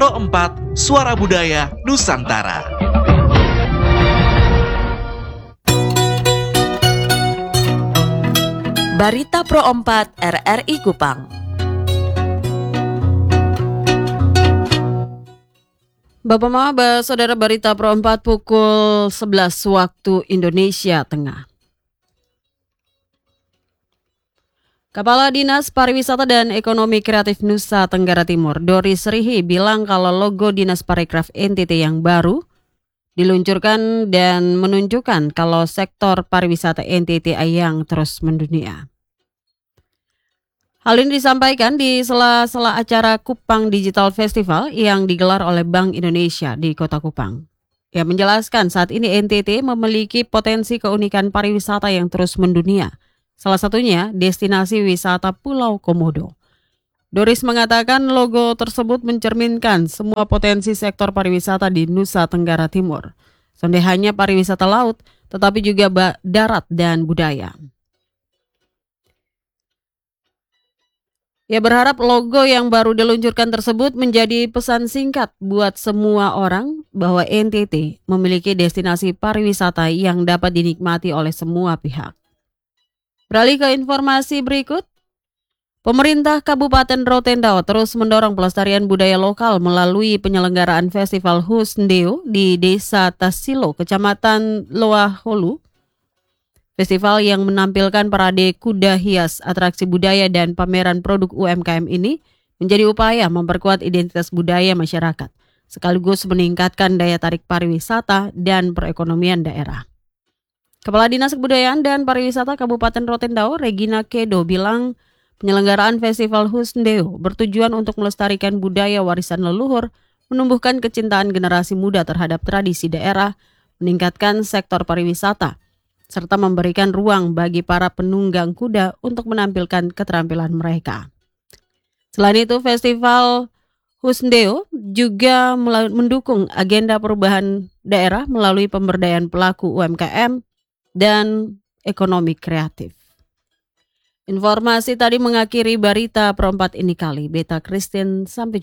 Pro 4 Suara Budaya Nusantara. Barita Pro 4 RRI Kupang. Bapak Mama, Saudara, Barita Pro 4 pukul 11 waktu Indonesia Tengah. Kepala Dinas Pariwisata dan Ekonomi Kreatif Nusa Tenggara Timur, Doris Rihi, bilang kalau logo Dinas Parekraf NTT yang baru diluncurkan dan menunjukkan kalau sektor pariwisata NTT yang terus mendunia. Hal ini disampaikan di sela-sela acara Kupang Digital Festival yang digelar oleh Bank Indonesia di Kota Kupang. Ia menjelaskan saat ini NTT memiliki potensi keunikan pariwisata yang terus mendunia. Salah satunya destinasi wisata Pulau Komodo. Doris mengatakan logo tersebut mencerminkan semua potensi sektor pariwisata di Nusa Tenggara Timur. Tidak hanya pariwisata laut, tetapi juga darat dan budaya. Ia berharap logo yang baru diluncurkan tersebut menjadi pesan singkat buat semua orang bahwa NTT memiliki destinasi pariwisata yang dapat dinikmati oleh semua pihak. Beralih ke informasi berikut, pemerintah Kabupaten Rotendao terus mendorong pelestarian budaya lokal melalui penyelenggaraan Festival Husndeo di Desa Tasilo, Kecamatan Loaholu. Festival yang menampilkan parade kuda hias, atraksi budaya, dan pameran produk UMKM ini menjadi upaya memperkuat identitas budaya masyarakat, sekaligus meningkatkan daya tarik pariwisata dan perekonomian daerah. Kepala Dinas Kebudayaan dan Pariwisata Kabupaten Rotendao, Regina Kedo, bilang penyelenggaraan Festival Husndeo bertujuan untuk melestarikan budaya warisan leluhur, menumbuhkan kecintaan generasi muda terhadap tradisi daerah, meningkatkan sektor pariwisata, serta memberikan ruang bagi para penunggang kuda untuk menampilkan keterampilan mereka. Selain itu, Festival Husndeo juga mendukung agenda perubahan daerah melalui pemberdayaan pelaku UMKM dan ekonomi kreatif. Informasi tadi mengakhiri Barita Pro 4 ini kali. Beta Christine, sampai jumpa.